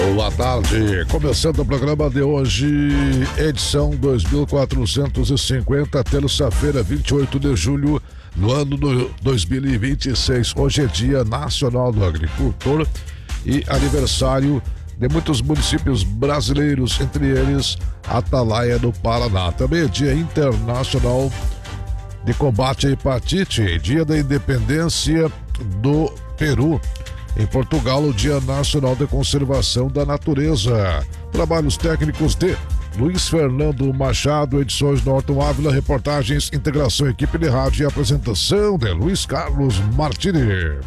Boa tarde, começando o programa de hoje, edição 2450, terça-feira, 28 de julho, no ano 2026. Hoje é Dia Nacional do Agricultor e aniversário de muitos municípios brasileiros, entre eles Atalaia, no Paraná. Também é Dia Internacional de Combate à Hepatite, Dia da Independência do Peru. Em Portugal, o Dia Nacional de Conservação da Natureza. Trabalhos técnicos de Luiz Fernando Machado, edições Norton Ávila, reportagens, integração, equipe de rádio e apresentação de Luiz Carlos Martini.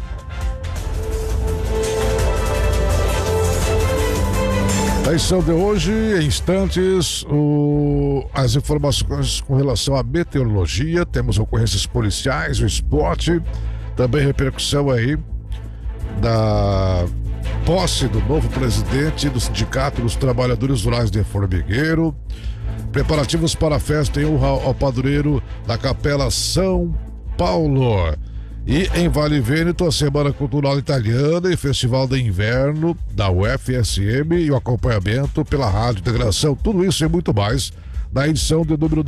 Na edição de hoje, em instantes, as informações com relação à meteorologia, temos ocorrências policiais, o esporte, também repercussão aí da posse do novo presidente do Sindicato dos Trabalhadores Rurais de Formigueiro, preparativos para a festa em honra ao padroeiro da Capela São Paulo. E em Vale Vêneto, a Semana Cultural Italiana e Festival de Inverno da UFSM e o acompanhamento pela Rádio Integração. Tudo isso e muito mais na edição de número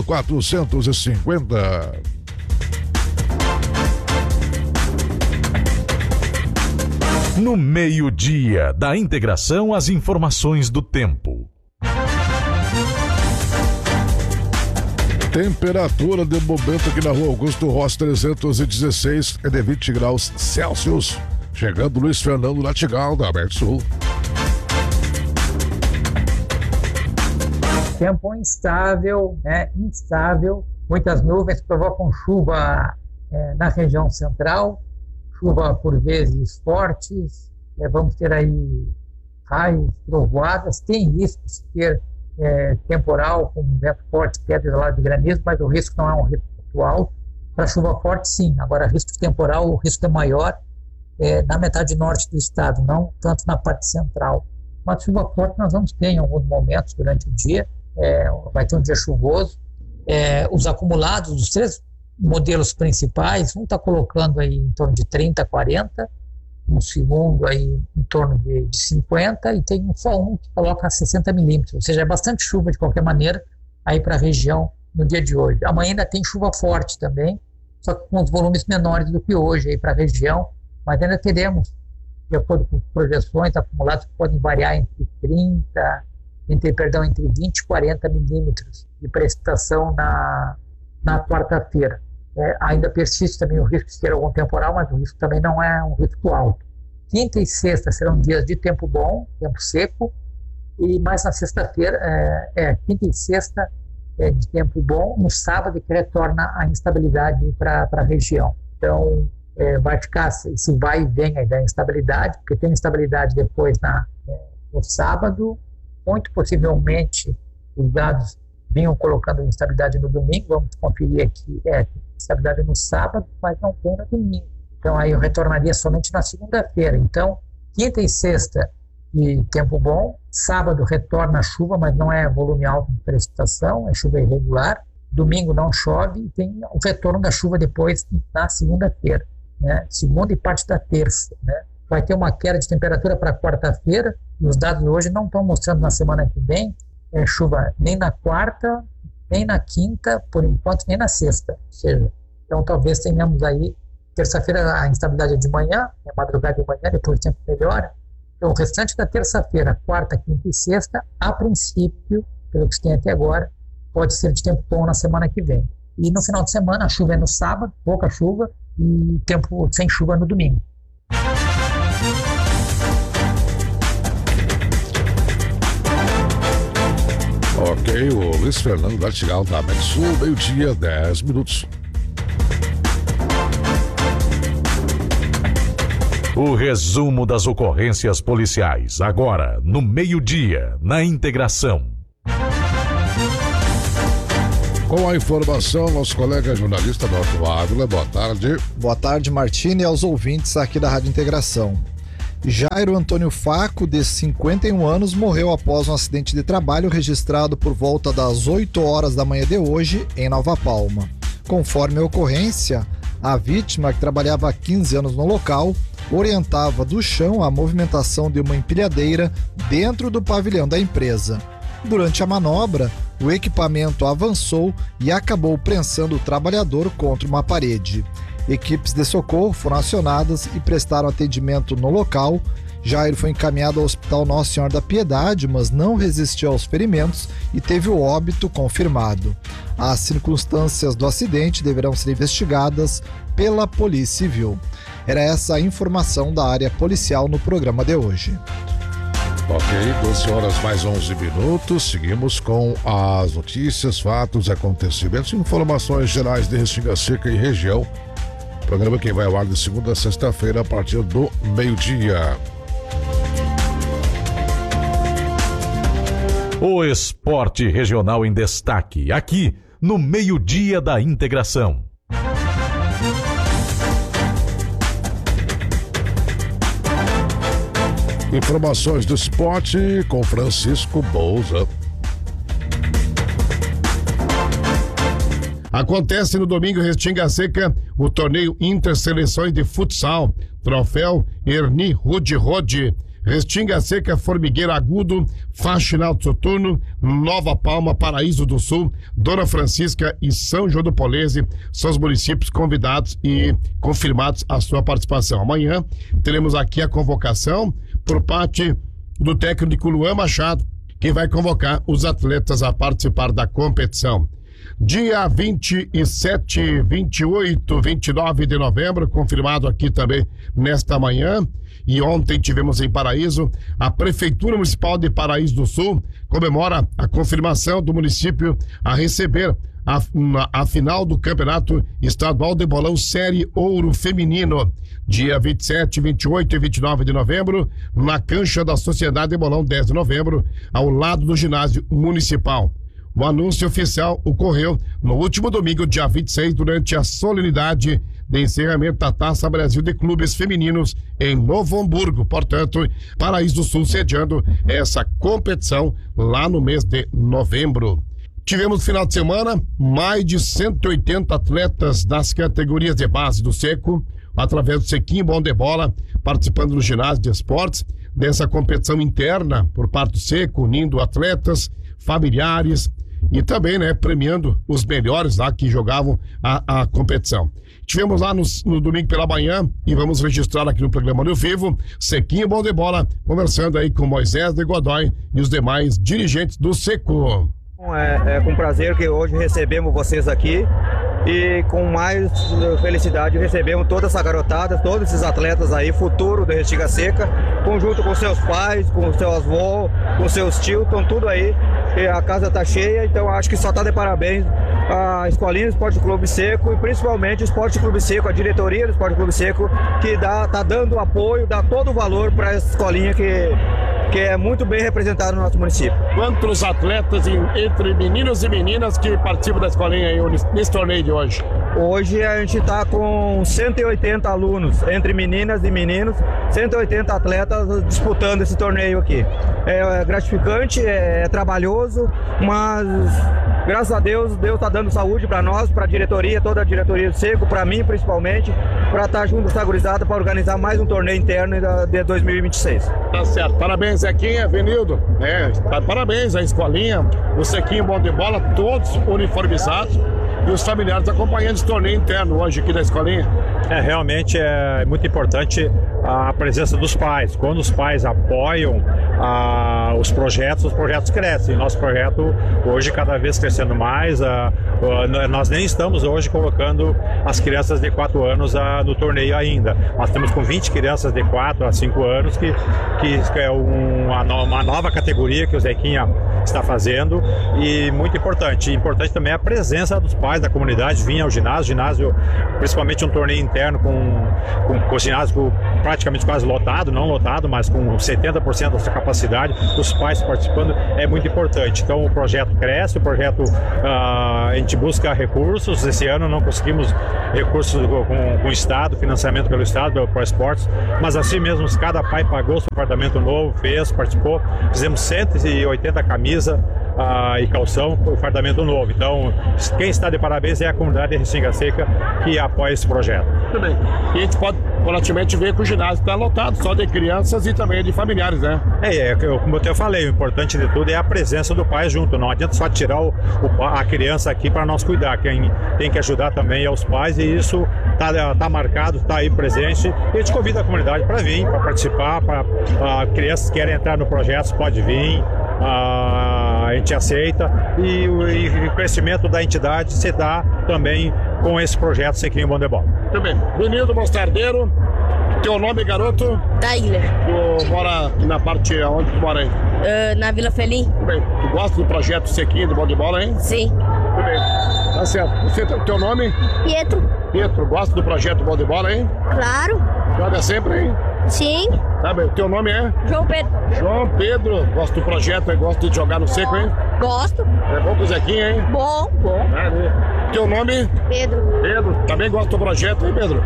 2450. No meio-dia da Integração, as informações do tempo. Temperatura de momento aqui na Rua Augusto Rossi 316 é de 20 graus Celsius. Chegando Luiz Fernando Natigal, da Mersul. Tempo instável, instável. Muitas nuvens provocam chuva na região central. Chuva por vezes fortes, vamos ter aí raios, trovoadas, tem risco de ter temporal com vento forte, queda isolada de granizo, mas o risco não é um risco muito alto. Para chuva forte, sim. Agora, risco de temporal, o risco é maior na metade norte do estado, não tanto na parte central. Mas chuva forte nós vamos ter em alguns momentos durante o dia, vai ter um dia chuvoso. Os acumulados dos três modelos principais, um está colocando aí em torno de 30, 40, um segundo aí em torno de 50 e tem só um que coloca 60 milímetros, ou seja, é bastante chuva de qualquer maneira aí para a região no dia de hoje. Amanhã ainda tem chuva forte também, só que com os volumes menores do que hoje aí para a região, mas ainda teremos, de acordo com projeções, acumulados que podem variar entre 20 e 40 milímetros de precipitação na quarta-feira. Ainda persiste também o risco de ter algum temporal, mas o risco também não é um risco alto. Quinta e sexta serão dias de tempo bom, tempo seco, e mais na sexta-feira, quinta e sexta de tempo bom, no sábado que retorna a instabilidade para a região. Então, vai ficar esse vai e vem aí da instabilidade, porque tem instabilidade depois no sábado, muito possivelmente os dados vinham colocando instabilidade no domingo, vamos conferir aqui, instabilidade no sábado, mas não tem no domingo. Então aí eu retornaria somente na segunda-feira. Então, quinta e sexta de tempo bom, sábado retorna a chuva, mas não é volume alto de precipitação, é chuva irregular. Domingo não chove e tem o retorno da chuva depois na segunda-feira, segunda e parte da terça, Vai ter uma queda de temperatura para quarta-feira, e os dados hoje não estão mostrando na semana que vem chuva nem na quarta, nem na quinta, por enquanto, nem na sexta. Ou seja, então talvez tenhamos aí, terça-feira a instabilidade é de manhã, madrugada de manhã, depois o tempo melhora. Então o restante da terça-feira, quarta, quinta e sexta, a princípio, pelo que se tem até agora, pode ser de tempo bom na semana que vem. E no final de semana, a chuva é no sábado, pouca chuva, e tempo sem chuva no domingo. Ok, o Luiz Fernando Natigal da Mersul, meio-dia, 10 minutos. O resumo das ocorrências policiais, agora, no meio-dia, na Integração. Com a informação, nosso colega jornalista Norton Ávila, boa tarde. Boa tarde, Martini, e aos ouvintes aqui da Rádio Integração. Jairo Antônio Faco, de 51 anos, morreu após um acidente de trabalho registrado por volta das 8 horas da manhã de hoje, em Nova Palma. Conforme a ocorrência, a vítima, que trabalhava há 15 anos no local, orientava do chão a movimentação de uma empilhadeira dentro do pavilhão da empresa. Durante a manobra, o equipamento avançou e acabou prensando o trabalhador contra uma parede. Equipes de socorro foram acionadas e prestaram atendimento no local. Jairo foi encaminhado ao Hospital Nossa Senhora da Piedade, mas não resistiu aos ferimentos e teve o óbito confirmado. As circunstâncias do acidente deverão ser investigadas pela Polícia Civil. Era essa a informação da área policial no programa de hoje. Ok, 12 horas mais 11 minutos. Seguimos com as notícias, fatos, acontecimentos e informações gerais de Restinga Seca e região. Programa que vai ao ar de segunda a sexta-feira a partir do meio-dia. O esporte regional em destaque, aqui no Meio-Dia da Integração. Informações do esporte com Francisco Bouza. Acontece no domingo em Restinga Seca o torneio Interseleções de Futsal, troféu Erni Rude Rode. Restinga Seca, Formigueiro Agudo, Faxinal de Soturno, Nova Palma, Paraíso do Sul, Dona Francisca e São João do Polese são os municípios convidados e confirmados a sua participação. Amanhã teremos aqui a convocação por parte do técnico Luan Machado, que vai convocar os atletas a participar da competição. Dia 27, 28, 29 de novembro, confirmado aqui também nesta manhã. E ontem tivemos em Paraíso, a Prefeitura Municipal de Paraíso do Sul comemora a confirmação do município a receber a final do Campeonato Estadual de Bolão Série Ouro Feminino. Dia 27, 28 e 29 de novembro, na cancha da Sociedade de Bolão, 10 de novembro, ao lado do ginásio municipal. O anúncio oficial ocorreu no último domingo, dia 26, durante a solenidade de encerramento da Taça Brasil de Clubes Femininos em Novo Hamburgo. Portanto, Paraíso do Sul sediando essa competição lá no mês de novembro. Tivemos no final de semana mais de 180 atletas das categorias de base do Seco, através do Sequinho Bom de Bola, participando do ginásio de esportes, dessa competição interna por parte do Seco, unindo atletas, familiares e também, premiando os melhores lá que jogavam a competição. Tivemos lá no domingo pela manhã, e vamos registrar aqui no programa no vivo, Sequinho Bom de Bola, conversando aí com Moisés de Godoy e os demais dirigentes do Seco. É com prazer que hoje recebemos vocês aqui e com mais felicidade recebemos toda essa garotada, todos esses atletas aí, futuro do Restinga Seca, conjunto com seus pais, com seu avô, com seus tios, estão tudo aí, e a casa tá cheia, então acho que só tá de parabéns a Escolinha do Esporte Clube Seco e principalmente o Esporte Clube Seco, a diretoria do Esporte Clube Seco, que tá dando apoio, dá todo o valor para essa escolinha que é muito bem representado no nosso município. Quantos atletas entre meninos e meninas que participam da escolinha aí nesse torneio de hoje? Hoje a gente está com 180 alunos, entre meninas e meninos, 180 atletas disputando esse torneio aqui. É gratificante, é trabalhoso, mas graças a Deus está dando saúde para nós, para a diretoria, toda a diretoria do Seco, para mim principalmente, para estar junto com essa gurizada para organizar mais um torneio interno de 2026. Tá certo, parabéns Zequinha, Venildo, parabéns à escolinha, o Sequinho Bom de Bola, todos uniformizados e os familiares acompanhando esse torneio interno hoje aqui da escolinha. Realmente é muito importante a presença dos pais. Quando os pais apoiam os projetos crescem. Nosso projeto hoje cada vez crescendo mais. Nós nem estamos hoje colocando as crianças de 4 anos no torneio ainda. Nós estamos com 20 crianças de 4 a 5 anos que é uma nova categoria que o Zequinha está fazendo, e muito importante. Importante também a presença dos pais da comunidade vir ao ginásio, principalmente um torneio interno com o ginásio praticamente quase lotado, não lotado, mas com 70% da sua capacidade, os pais participando, é muito importante. Então o projeto cresce, a gente busca recursos. Esse ano não conseguimos recursos com o Estado, financiamento pelo Estado, pelo ProEsportes, mas assim mesmo cada pai pagou seu apartamento novo, participou, fizemos 180 camisas, e calção o fardamento novo. Então, quem está de parabéns é a comunidade de Restinga Seca que apoia esse projeto. Muito bem. E a gente pode praticamente ver que o ginásio está lotado, só de crianças e também de familiares, né? Como eu falei, o importante de tudo é a presença do pai junto. Não adianta só tirar a criança aqui para nós cuidar. Quem tem que ajudar também é os pais, e isso tá marcado, está aí presente. E a gente convida a comunidade para vir, para participar, para crianças que querem entrar no projeto, pode vir. A gente aceita, e o crescimento da entidade se dá também com esse projeto Sequinho Bom de Bola. Muito bem. Benildo Mostardeiro, teu nome, garoto? Taíler. Tu mora aqui na parte onde tu mora aí? Na Vila Felim. Muito bem. Tu gosta do projeto Sequinho de Bom de Bola, hein? Sim. Muito bem. Tá certo. Você tem o teu nome? Pietro, gosta do projeto Bom de Bola, hein? Claro. Joga sempre, hein? Sim. Tá bem. O teu nome é? João Pedro. Gosta do projeto e gosta de jogar no seco, hein? Gosto. É bom com o Zequinha, hein? Bom. Teu nome? Pedro. Também gosta do projeto, hein, Pedro?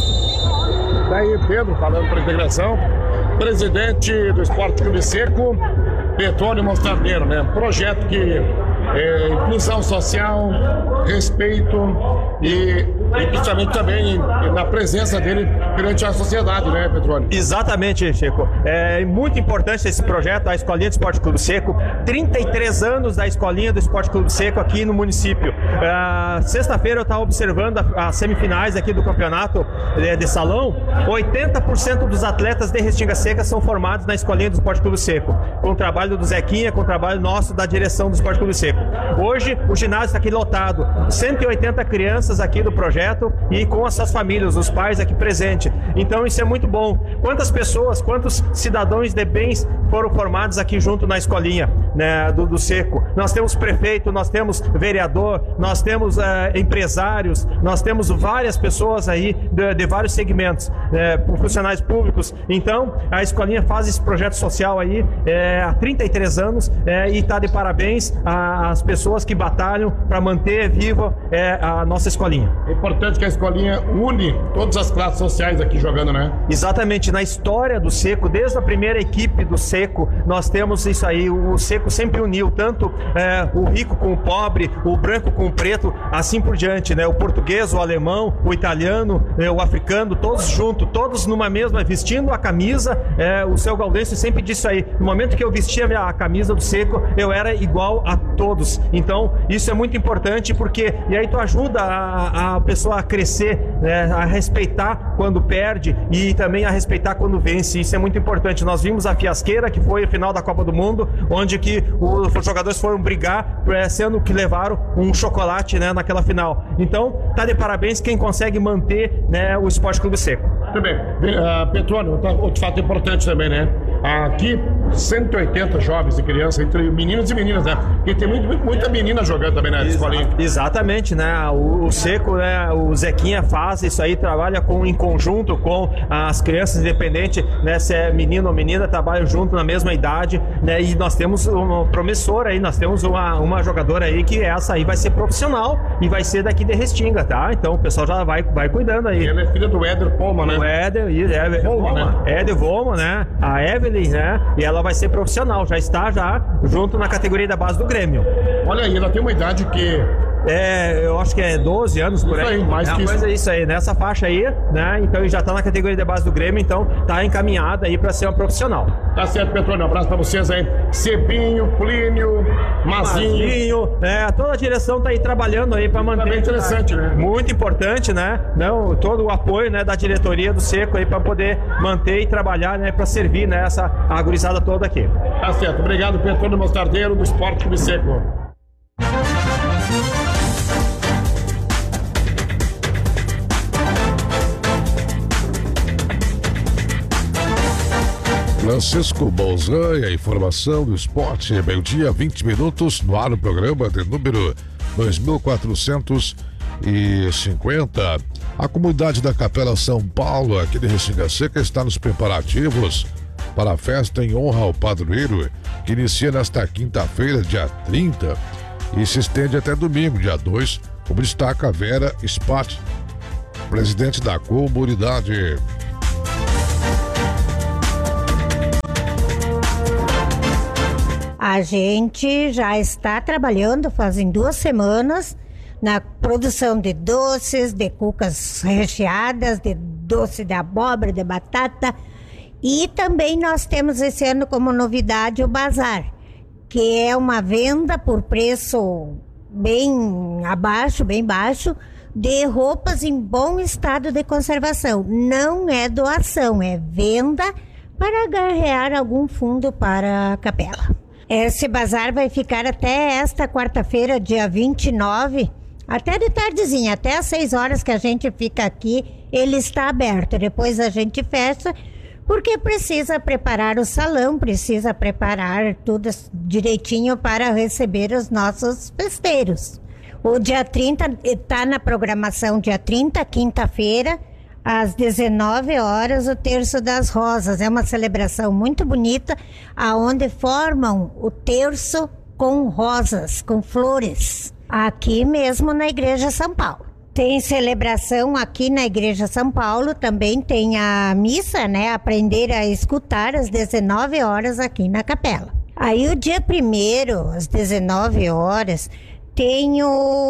Gosto. Daí, Pedro, falando para integração, presidente do Esporte Clube Seco, Petrônio Mostardeiro, né? Projeto que é inclusão social, respeito e principalmente também na presença dele perante a sociedade, né, Petrônio? Exatamente, Chico. É muito importante esse projeto, a Escolinha do Esporte Clube Seco. 33 anos da Escolinha do Esporte Clube Seco aqui no município. Sexta-feira eu estava observando as semifinais aqui do campeonato de salão. 80% dos atletas de Restinga Seca são formados na Escolinha do Esporte Clube Seco, com o trabalho do Zequinha, com o trabalho nosso da direção do Esporte Clube Seco. Hoje o ginásio está aqui lotado, 180 crianças aqui do projeto e com as suas famílias, os pais aqui presentes. Então isso é muito bom. Quantas pessoas, quantos cidadãos de bens foram formados aqui junto na escolinha, né, do Seco? Nós temos prefeito, nós temos vereador, nós temos empresários, nós temos várias pessoas aí de vários segmentos, funcionários públicos. Então a escolinha faz esse projeto social aí há 33 anos e está de parabéns às pessoas que batalham para manter viva a nossa escolinha. É importante que a escolinha une todas as classes sociais aqui jogando, né? Exatamente. Na história do Seco, desde a primeira equipe do Seco, nós temos isso aí. O Seco sempre uniu tanto o rico com o pobre, o branco com o preto, assim por diante, né? O português, o alemão, o italiano, o africano, todos juntos, todos numa mesma, vestindo a camisa. O seu Gaudense sempre disse aí, no momento que eu vestia a camisa do Seco, eu era igual a todos. Então, isso é muito importante, porque e aí tu ajuda a pessoa a crescer, né? A respeitar quando perde e também a respeitar quando vence. Isso é muito importante. Nós vimos a fiasqueira, que foi a final da Copa do Mundo, onde que os jogadores foram brigar, sendo que levaram um chocolate, né, naquela final. Então, tá de parabéns quem consegue manter, né, o Esporte Clube Seco. Muito bem. Petrônio, outro fato importante também, né? Aqui, 180 jovens e crianças, entre meninos e meninas, né? Porque tem muita menina jogando também na escolinha. Exatamente, né? O Seco, né? O Zequinha faz isso aí, trabalha em conjunto com as crianças, independente, né? Se é menino ou menina, trabalham junto na mesma idade, né? E nós temos uma promissora aí, nós temos uma jogadora aí que essa aí vai ser profissional e vai ser daqui de Restinga, tá? Então o pessoal já vai cuidando aí. E ela é filha do Éder Poma, né? O Éder Voma, né? A Evelyn, né? E ela vai ser profissional, já está junto na categoria da base do Grêmio. Olha aí, ela tem uma idade que... eu acho que é 12 anos por aí. Mais que coisa isso aí, nessa faixa aí, né? Então já tá na categoria de base do Grêmio, então tá encaminhada aí pra ser uma profissional. Tá certo, Petrônio, um abraço pra vocês aí. Cepinho, Plínio, Mazinho, toda a direção tá aí trabalhando aí pra manter. Tá bem interessante, né? Muito importante, né? Não, todo o apoio, né, da diretoria do Seco aí pra poder manter e trabalhar, né, pra servir, né, essa gurizada toda aqui. Tá certo, obrigado, Petrônio Mostardeiro do Esporte Clube Seco. Francisco Bolzan e a informação do esporte, meio-dia, 20 minutos, no ar o programa de número 2450. A comunidade da Capela São Paulo, aqui de Restinga Seca, está nos preparativos para a festa em honra ao padroeiro, que inicia nesta quinta-feira, dia 30, e se estende até domingo, dia 2, como destaca a Vera Spat, presidente da comunidade. A gente já está trabalhando, fazem 2 semanas, na produção de doces, de cucas recheadas, de doce de abóbora, de batata. E também nós temos esse ano como novidade o bazar, que é uma venda por preço bem abaixo, bem baixo, de roupas em bom estado de conservação. Não é doação, é venda para agarrar algum fundo para a capela. Esse bazar vai ficar até esta quarta-feira, dia 29, até de tardezinha, até às 6 horas que a gente fica aqui, ele está aberto. Depois a gente fecha, porque precisa preparar o salão, precisa preparar tudo direitinho para receber os nossos festeiros. O dia 30 está na programação, dia 30, quinta-feira, às 19 horas, o Terço das Rosas. É uma celebração muito bonita, aonde formam o terço com rosas, com flores, aqui mesmo na Igreja São Paulo. Tem celebração aqui na Igreja São Paulo, também tem a missa, né? Aprender a escutar às 19 horas aqui na capela. Aí o dia 1º, às 19 horas, tem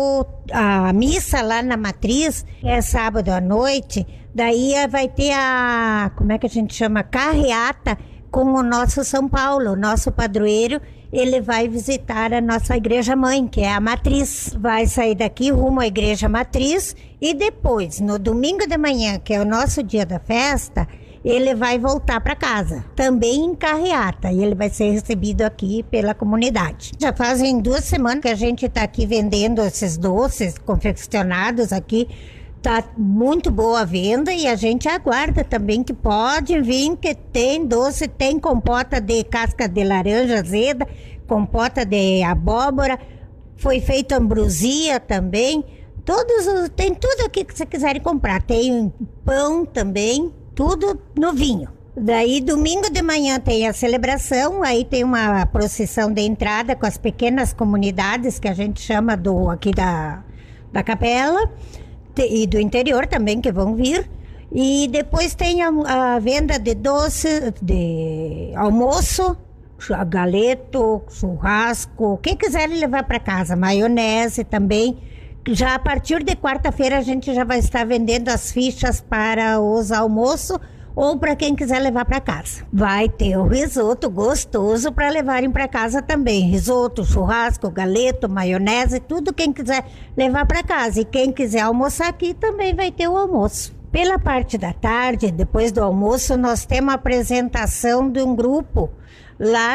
a missa lá na Matriz, é sábado à noite, daí vai ter como é que a gente chama? Carreata com o nosso São Paulo, o nosso padroeiro. Ele vai visitar a nossa igreja mãe, que é a Matriz. Vai sair daqui rumo à igreja Matriz e depois, no domingo de manhã, que é o nosso dia da festa, ele vai voltar para casa, também em carreata, e ele vai ser recebido aqui pela comunidade. Já fazem 2 semanas que a gente está aqui vendendo esses doces confeccionados aqui. Tá muito boa a venda e a gente aguarda também que pode vir, que tem doce, tem compota de casca de laranja azeda, compota de abóbora, foi feita ambrosia também, tem tudo aqui que vocês quiserem comprar, tem pão também, tudo novinho. Daí domingo de manhã tem a celebração, aí tem uma procissão de entrada com as pequenas comunidades que a gente chama aqui da capela, e do interior também, que vão vir. E depois tem a venda de doce, de almoço, galeto, churrasco, o que quiserem levar para casa, maionese também. Já a partir de quarta-feira a gente já vai estar vendendo as fichas para os almoços ou para quem quiser levar para casa. Vai ter o risoto gostoso para levarem para casa também. Risoto, churrasco, galeto, maionese, tudo quem quiser levar para casa. E quem quiser almoçar aqui também vai ter o almoço. Pela parte da tarde, depois do almoço, nós temos a apresentação de um grupo lá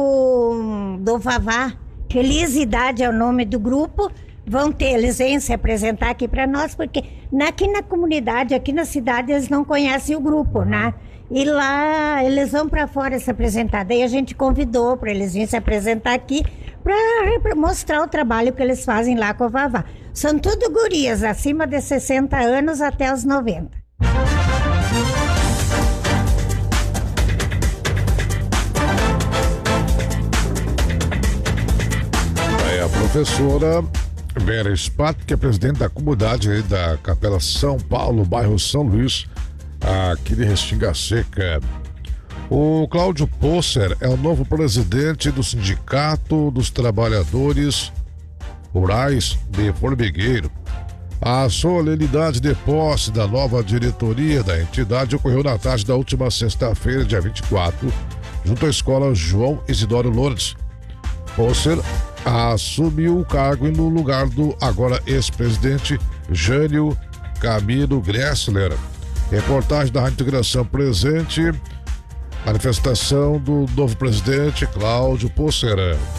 do Vavá. Felicidade é o nome do grupo. Eles vêm se apresentar aqui para nós, porque aqui na comunidade, aqui na cidade, eles não conhecem o grupo, né? E lá eles vão para fora se apresentar. Daí a gente convidou para eles virem se apresentar aqui para mostrar o trabalho que eles fazem lá com o Vavá. São tudo gurias, acima de 60 anos até os 90. Aí a professora Vera Spat, que é presidente da comunidade da Capela São Paulo, bairro São Luís, aqui de Restinga Seca. O Cláudio Posser é o novo presidente do Sindicato dos Trabalhadores Rurais de Formigueiro. A solenidade de posse da nova diretoria da entidade ocorreu na tarde da última sexta-feira, dia 24, junto à escola João Isidoro Lourdes. Posser assumiu o cargo no lugar do agora ex-presidente Jânio Camilo Gressler. Reportagem da Rádio Integração presente, manifestação do novo presidente Cláudio Posser.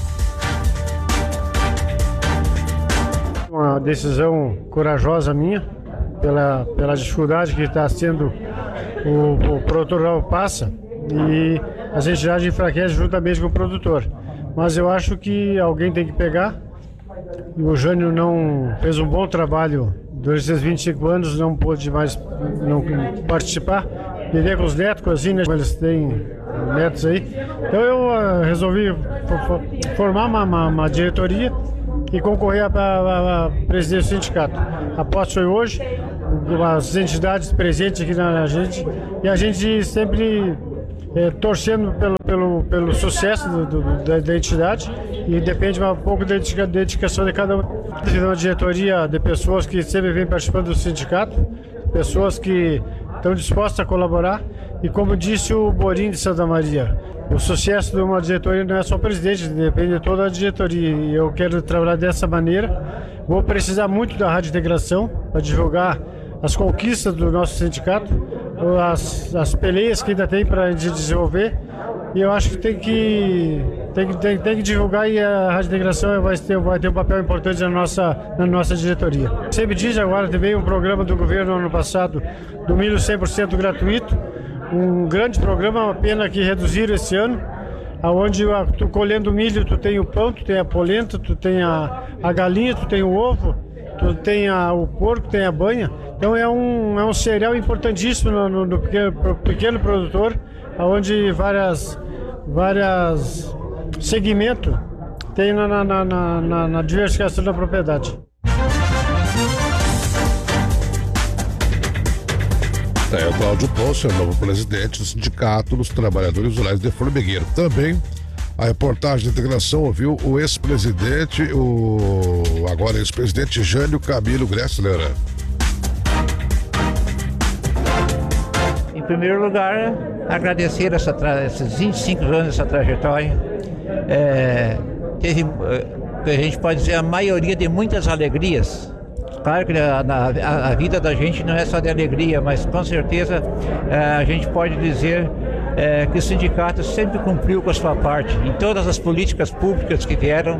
Uma decisão corajosa minha, pela dificuldade que está sendo o produtor rural passa, e as entidades enfraquecem juntamente com o produtor. Mas eu acho que alguém tem que pegar, e o Jânio não fez um bom trabalho durante esses 25 anos, não pôde mais não participar. Viver com os netos, assim, né? Eles têm netos aí. Então eu resolvi formar uma diretoria e concorrer à presidência do sindicato. A posse foi hoje, as entidades presentes aqui na gente, e a gente sempre torcendo pelo sucesso da entidade, e depende um pouco da dedicação de cada um. Tem uma diretoria de pessoas que sempre vêm participando do sindicato, pessoas que estão dispostas a colaborar, e como disse o Borim de Santa Maria, o sucesso de uma diretoria não é só o presidente, depende de toda a diretoria, e eu quero trabalhar dessa maneira. Vou precisar muito da Rádio Integração para divulgar as conquistas do nosso sindicato, as peleias que ainda tem para desenvolver, e eu acho que tem que divulgar, e a Rádio Integração vai ter um papel importante na nossa diretoria. Sempre diz, agora teve um programa do governo ano passado do milho 100% gratuito, um grande programa, uma pena que reduziram esse ano, onde tu colhendo milho, tu tem o pão, tu tem a polenta, tu tem a galinha, tu tem o ovo, tu tem o porco, tem a banha. Então é um cereal importantíssimo no pequeno produtor, onde várias segmentos tem na diversificação da propriedade. O Cláudio Poço é o novo presidente do Sindicato dos Trabalhadores Rurais de Formigueiro. Também a reportagem de integração ouviu o ex-presidente, agora ex-presidente Jânio Camilo Gressler. Em primeiro lugar, agradecer esses 25 anos dessa trajetória. Teve, a gente pode dizer, a maioria de muitas alegrias. Claro que a vida da gente não é só de alegria, mas com certeza a gente pode dizer que o sindicato sempre cumpriu com a sua parte em todas as políticas públicas que vieram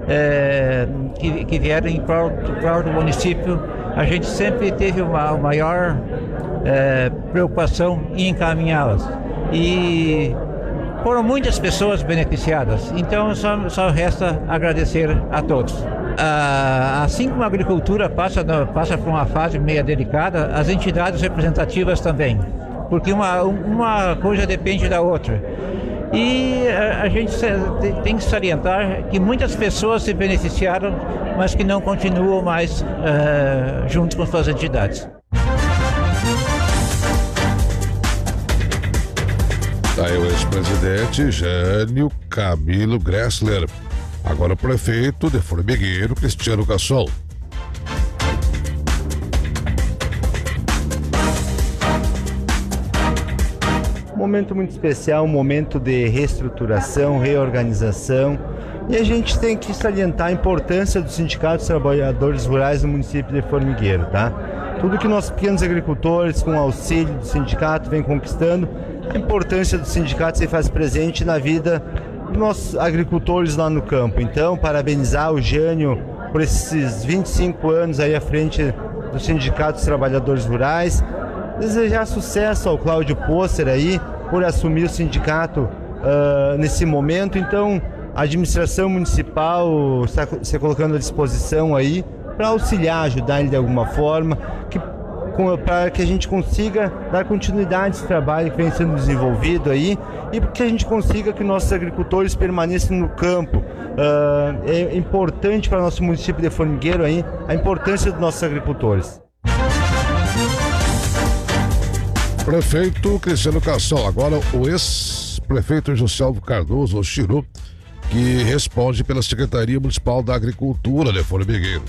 em prol do município. A gente sempre teve uma maior preocupação em encaminhá-las, e foram muitas pessoas beneficiadas, então só resta agradecer a todos. Assim como a agricultura passa por uma fase meio delicada, as entidades representativas também, porque uma coisa depende da outra. E a gente tem que salientar que muitas pessoas se beneficiaram, mas que não continuam mais junto com suas entidades. Aí o ex-presidente Jânio Camilo Gressler. Agora o prefeito de Formigueiro, Cristiano Cassol. Momento muito especial, um momento de reestruturação, reorganização, e a gente tem que salientar a importância do Sindicato dos Trabalhadores Rurais no município de Formigueiro, tá? Tudo que nossos pequenos agricultores, com o auxílio do sindicato, vem conquistando, a importância do sindicato se faz presente na vida dos nossos agricultores lá no campo. Então, parabenizar o Jânio por esses 25 anos aí à frente do Sindicato dos Trabalhadores Rurais, desejar sucesso ao Cláudio Poço aí por assumir o sindicato nesse momento. Então, a administração municipal está se colocando à disposição aí para auxiliar, ajudar ele de alguma forma, para que a gente consiga dar continuidade a esse trabalho que vem sendo desenvolvido aí, e que a gente consiga que nossos agricultores permaneçam no campo. É importante para o nosso município de Formigueiro aí a importância dos nossos agricultores. Prefeito Cristiano Cassol, agora o ex-prefeito Joselmo Cardoso, o Chiru, que responde pela Secretaria Municipal da Agricultura de Formigueiro.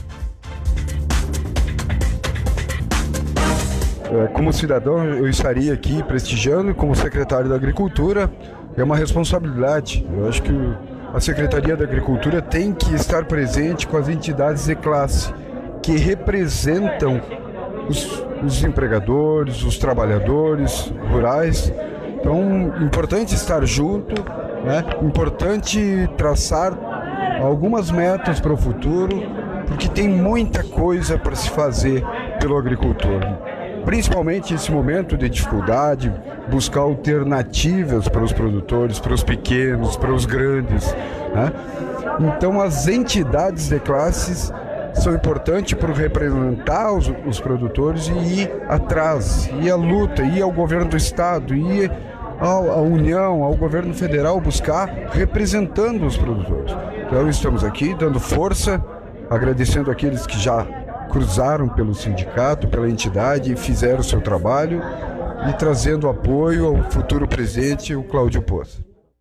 Como cidadão, eu estaria aqui prestigiando como secretário da Agricultura. É uma responsabilidade. Eu acho que a Secretaria da Agricultura tem que estar presente com as entidades de classe que representam os empregadores, os trabalhadores rurais. Então, importante estar junto, né? Importante traçar algumas metas para o futuro, porque tem muita coisa para se fazer pelo agricultor. Principalmente nesse momento de dificuldade, buscar alternativas para os produtores, para os pequenos, para os grandes, né? Então as entidades de classes são importantes para representar os produtores e ir atrás, ir à luta, ir ao governo do estado, ir à União, ao governo federal, buscar representando os produtores. Então estamos aqui dando força, agradecendo aqueles que já cruzaram pelo sindicato, pela entidade e fizeram o seu trabalho, e trazendo apoio ao futuro presidente, o Cláudio Poça.